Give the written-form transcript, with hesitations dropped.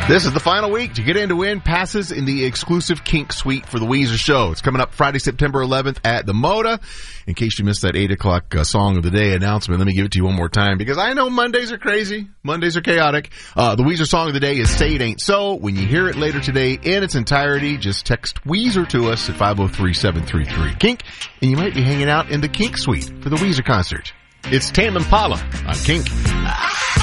This is the final week to get in to win passes in the exclusive Kink Suite for the Weezer Show. It's coming up Friday, September 11th at the Moda. In case you missed that 8 o'clock Song of the Day announcement, let me give it to you one more time because I know Mondays are crazy. Mondays are chaotic. The Weezer Song of the Day is Say It Ain't So. When you hear it later today in its entirety, just text Weezer to us at 503-733-KINK, and you might be hanging out in the Kink Suite for the Weezer concert. It's Tame Impala on Kink.